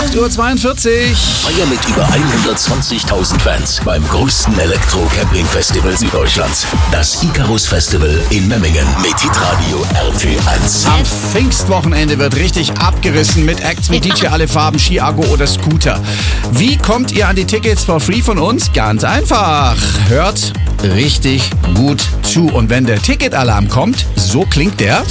8:42 Uhr. Feier mit über 120.000 Fans beim größten Elektro-Camping-Festival Süddeutschlands. Das Icarus Festival in Memmingen mit Hitradio RT1. Am Pfingstwochenende wird richtig abgerissen mit Acts wie DJ Alle Farben, Ski-Aggo oder Scooter. Wie kommt ihr an die Tickets for free von uns? Ganz einfach. Hört richtig gut zu. Und wenn der Ticketalarm kommt, so klingt der.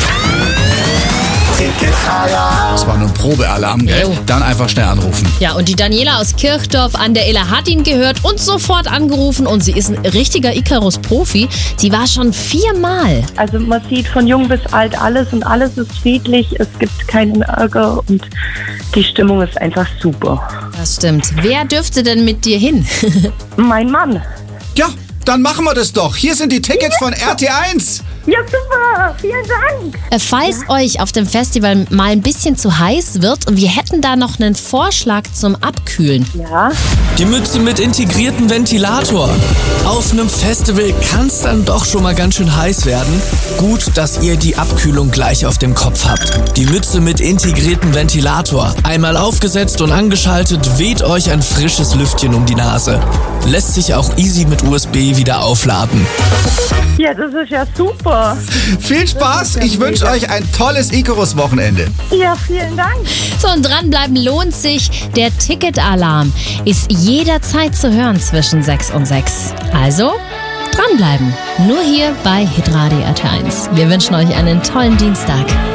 Das war nur ein Probealarm, gell? Jo. Dann einfach schnell anrufen. Ja, und die Daniela aus Kirchdorf an der Iller hat ihn gehört und sofort angerufen. Und sie ist ein richtiger Icarus-Profi. Sie war schon 4-mal. Also man sieht von jung bis alt alles und alles ist friedlich. Es gibt keinen Ärger und die Stimmung ist einfach super. Das stimmt. Wer dürfte denn mit dir hin? Mein Mann. Ja, dann machen wir das doch. Hier sind die Tickets von RT1. Ja, super. Vielen Dank. Falls euch auf dem Festival mal ein bisschen zu heiß wird, wir hätten da noch einen Vorschlag zum Abkühlen. Ja. Die Mütze mit integriertem Ventilator. Auf einem Festival kann es dann doch schon mal ganz schön heiß werden. Gut, dass ihr die Abkühlung gleich auf dem Kopf habt. Die Mütze mit integriertem Ventilator. Einmal aufgesetzt und angeschaltet, weht euch ein frisches Lüftchen um die Nase. Lässt sich auch easy mit USB wieder aufladen. Ja, das ist ja super. Viel Spaß. Ich wünsche euch ein tolles Icarus-Wochenende. Ja, vielen Dank. So, und dranbleiben lohnt sich. Der Ticketalarm ist jederzeit zu hören zwischen 6 und 6. Also dranbleiben. Nur hier bei Hitradio RT1. Wir wünschen euch einen tollen Dienstag.